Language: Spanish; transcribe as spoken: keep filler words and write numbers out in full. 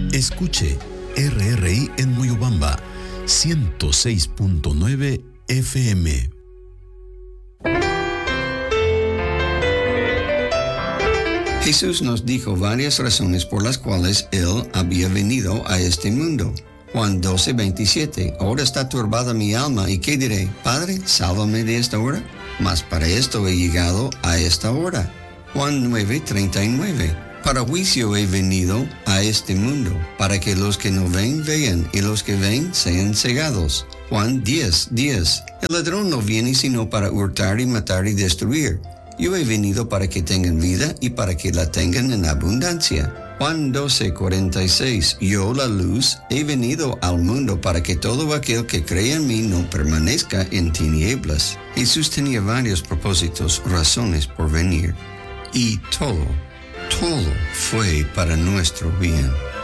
Escuche R R I en Moyobamba, ciento seis punto nueve F M. Jesús nos dijo varias razones por las cuales Él había venido a este mundo. Juan doce, veintisiete. Ahora está turbada mi alma, ¿y qué diré? Padre, sálvame de esta hora. Mas para esto he llegado a esta hora. Juan nueve, treinta y nueve. Para juicio he venido a este mundo, para que los que no ven vean, y los que ven sean cegados. Juan diez, diez. El ladrón no viene sino para hurtar y matar y destruir. Yo he venido para que tengan vida y para que la tengan en abundancia. Juan doce, cuarenta y seis. Yo, la luz, he venido al mundo para que todo aquel que cree en mí no permanezca en tinieblas. Jesús tenía varios propósitos, razones por venir. Y todo, todo fue para nuestro bien.